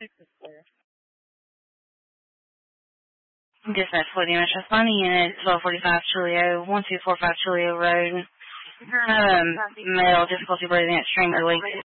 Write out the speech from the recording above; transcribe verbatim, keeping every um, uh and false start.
Dispatch for the Metro Spawning Unit, twelve forty-five Chilio, one two four five Chilio Road. Um, male, difficulty breathing, extreme early.